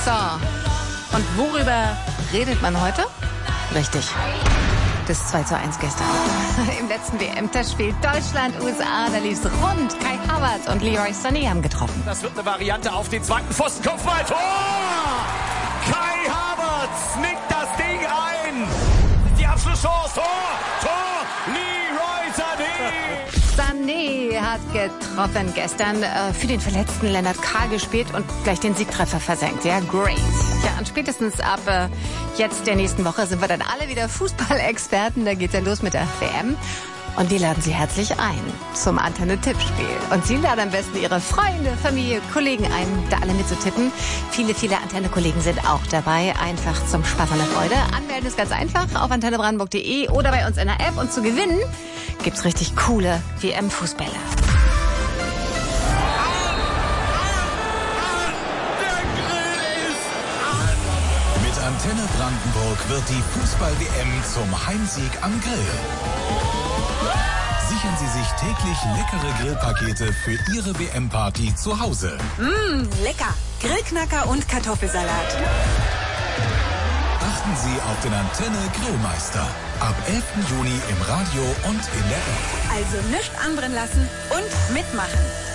So, und worüber redet man heute? Richtig. Das 2:1 gestern. Im letzten WM-Testspiel Deutschland-USA, da lief's rund. Kai Havertz und Leroy Sané haben getroffen. Das wird eine Variante auf den zweiten Pfosten. Kopfball, Tor! Kai Havertz nickt das Ding ein. Die Abschlusschance, Tor! Leroy Sané! Sané hat getroffen gestern, für den verletzten Lennart Kahl gespielt und gleich den Siegtreffer versenkt. Ja, great. Ja, und spätestens ab jetzt der nächsten Woche sind wir dann alle wieder Fußballexperten. Da geht's ja los mit der WM. Und wir laden Sie herzlich ein zum Antenne-Tippspiel. Und Sie laden am besten Ihre Freunde, Familie, Kollegen ein, da alle mitzutippen. Viele Antenne-Kollegen sind auch dabei. Einfach zum Spaß an der Freude. Anmelden ist ganz einfach auf antennebrandenburg.de oder bei uns in der App. Und zu gewinnen gibt's richtig coole WM-Fußbälle. Mit Antenne Brandenburg wird die Fußball-WM zum Heimsieg am Grill. Sichern Sie sich täglich leckere Grillpakete für Ihre WM-Party zu Hause. Lecker. Grillknacker und Kartoffelsalat. Achten Sie auf den Antenne Grillmeister. Ab 11. Juni im Radio und in der App. Also nichts anbrennen lassen und mitmachen.